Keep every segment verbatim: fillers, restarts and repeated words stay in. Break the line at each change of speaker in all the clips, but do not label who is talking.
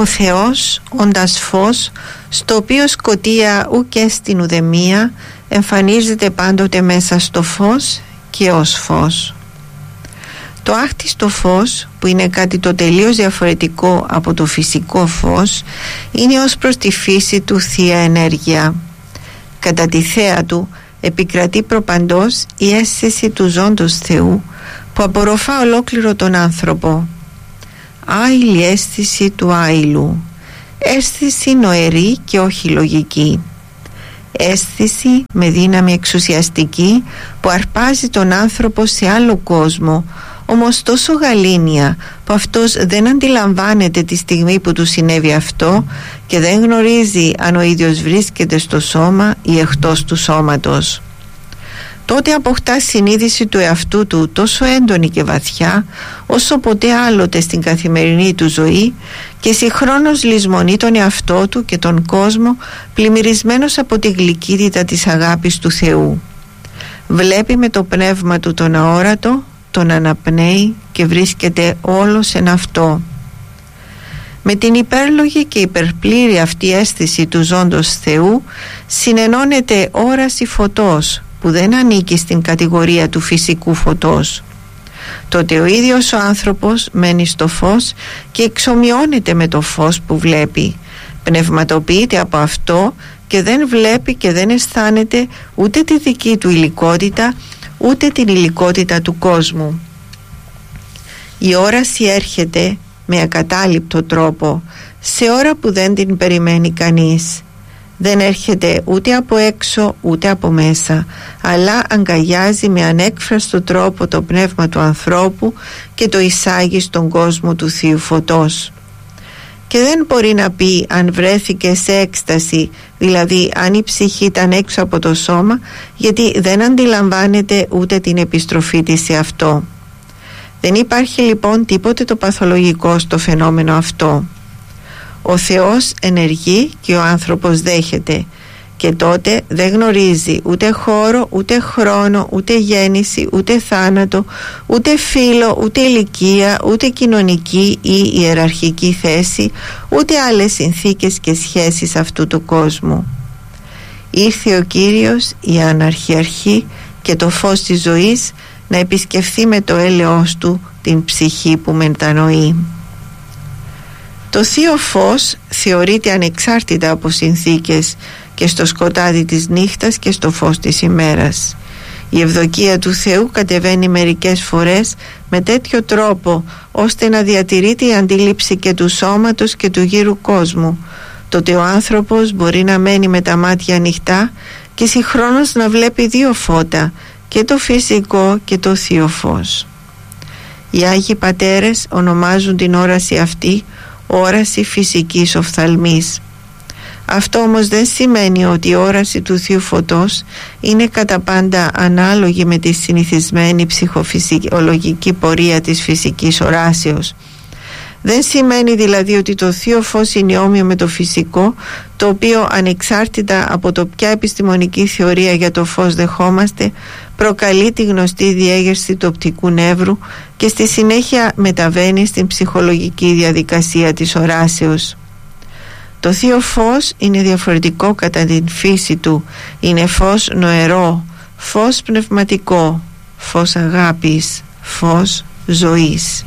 Ο Θεός, όντας φως, στο οποίο σκοτία ουκ στην ουδεμία, εμφανίζεται πάντοτε μέσα στο φως και ως φως. Το άκτιστο φως, που είναι κάτι το τελείως διαφορετικό από το φυσικό φως, είναι ως προς τη φύση του θεία ενέργεια. Κατά τη θέα του επικρατεί προπαντός η αίσθηση του ζώντος Θεού, που απορροφά ολόκληρο τον άνθρωπο. Άειλη αίσθηση του άειλου, αίσθηση νοερή και όχι λογική, αίσθηση με δύναμη εξουσιαστική που αρπάζει τον άνθρωπο σε άλλο κόσμο, όμως τόσο γαλήνια που αυτός δεν αντιλαμβάνεται τη στιγμή που του συνέβη αυτό και δεν γνωρίζει αν ο ίδιος βρίσκεται στο σώμα ή εκτός του σώματος. Τότε αποκτά συνείδηση του εαυτού του τόσο έντονη και βαθιά όσο ποτέ άλλοτε στην καθημερινή του ζωή και συγχρόνως λησμονεί τον εαυτό του και τον κόσμο, πλημμυρισμένος από τη γλυκύτητα της αγάπης του Θεού. Βλέπει με το πνεύμα του τον αόρατο, τον αναπνέει και βρίσκεται όλος εν αυτό. Με την υπέρλογη και υπερπλήρη αυτή αίσθηση του ζώντος Θεού συνενώνεται όραση φωτός, που δεν ανήκει στην κατηγορία του φυσικού φωτός. Τότε ο ίδιος ο άνθρωπος μένει στο φως και εξομοιώνεται με το φως που βλέπει, πνευματοποιείται από αυτό και δεν βλέπει και δεν αισθάνεται ούτε τη δική του υλικότητα ούτε την υλικότητα του κόσμου. Η όραση έρχεται με ακατάληπτο τρόπο, σε ώρα που δεν την περιμένει κανείς. Δεν έρχεται ούτε από έξω ούτε από μέσα, αλλά αγκαλιάζει με ανέκφραστο τρόπο το πνεύμα του ανθρώπου και το εισάγει στον κόσμο του Θείου Φωτός. Και δεν μπορεί να πει αν βρέθηκε σε έκσταση, δηλαδή αν η ψυχή ήταν έξω από το σώμα, γιατί δεν αντιλαμβάνεται ούτε την επιστροφή της σε αυτό. Δεν υπάρχει λοιπόν τίποτε το παθολογικό στο φαινόμενο αυτό. Ο Θεός ενεργεί και ο άνθρωπος δέχεται, και τότε δεν γνωρίζει ούτε χώρο, ούτε χρόνο, ούτε γέννηση, ούτε θάνατο, ούτε φύλο, ούτε ηλικία, ούτε κοινωνική ή ιεραρχική θέση, ούτε άλλες συνθήκες και σχέσεις αυτού του κόσμου. Ήρθε ο Κύριος, η αναρχιαρχή και το φως της ζωής, να επισκεφθεί με το έλεος του την ψυχή που μετανοεί. Το θείο φως θεωρείται ανεξάρτητα από συνθήκες και στο σκοτάδι της νύχτας και στο φως της ημέρας. Η ευδοκία του Θεού κατεβαίνει μερικές φορές με τέτοιο τρόπο ώστε να διατηρείται η αντίληψη και του σώματος και του γύρου κόσμου. Τότε ο άνθρωπος μπορεί να μένει με τα μάτια ανοιχτά και συγχρόνως να βλέπει δύο φώτα, και το φυσικό και το θείο φως. Οι Άγιοι Πατέρες ονομάζουν την όραση αυτή όραση φυσικής οφθαλμής. Αυτό όμως δεν σημαίνει ότι η όραση του Θείου Φωτός είναι κατά πάντα ανάλογη με τη συνηθισμένη ψυχοφυσιολογική πορεία της φυσικής οράσεως. Δεν σημαίνει δηλαδή ότι το θείο φως είναι όμοιο με το φυσικό, το οποίο ανεξάρτητα από το ποια επιστημονική θεωρία για το φως δεχόμαστε, προκαλεί τη γνωστή διέγερση του οπτικού νεύρου και στη συνέχεια μεταβαίνει στην ψυχολογική διαδικασία της οράσεως. Το θείο φως είναι διαφορετικό κατά την φύση του. Είναι φως νοερό, φως πνευματικό, φως αγάπης, φως ζωής.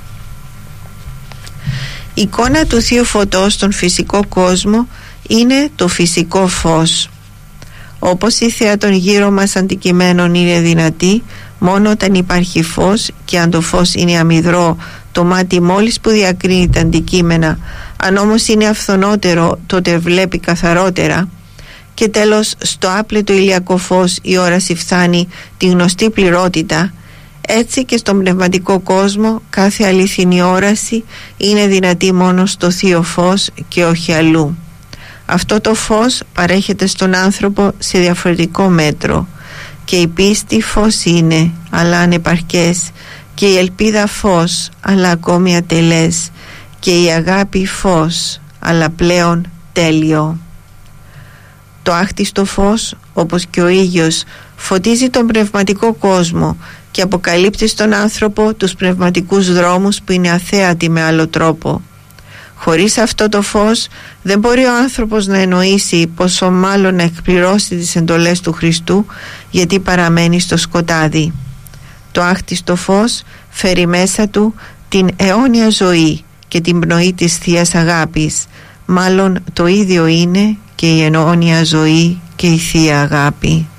Η εικόνα του Θείου Φωτός στον φυσικό κόσμο είναι το φυσικό φως. Όπως η θέα των γύρω μας αντικειμένων είναι δυνατή μόνο όταν υπάρχει φως, και αν το φως είναι αμυδρό, το μάτι μόλις που διακρίνει τα αντικείμενα, αν όμως είναι αυθονότερο, τότε βλέπει καθαρότερα. Και τέλος, στο άπλετο ηλιακό φως η όραση φθάνει τη γνωστή πληρότητα. Έτσι και στον πνευματικό κόσμο κάθε αληθινή όραση είναι δυνατή μόνο στο θείο φως και όχι αλλού. Αυτό το φως παρέχεται στον άνθρωπο σε διαφορετικό μέτρο, και η πίστη φως είναι αλλά ανεπαρκές, και η ελπίδα φως αλλά ακόμη ατελές, και η αγάπη φως αλλά πλέον τέλειο. Το άκτιστο φως, όπως και ο ήλιος, φωτίζει τον πνευματικό κόσμο και αποκαλύπτει στον άνθρωπο τους πνευματικούς δρόμους που είναι αθέατοι με άλλο τρόπο. Χωρίς αυτό το φως δεν μπορεί ο άνθρωπος να εννοήσει πόσο μάλλον να εκπληρώσει τις εντολές του Χριστού, γιατί παραμένει στο σκοτάδι. Το άκτιστο φως φέρει μέσα του την αιώνια ζωή και την πνοή της Θείας Αγάπης. Μάλλον το ίδιο είναι και η αιώνια ζωή και η Θεία Αγάπη.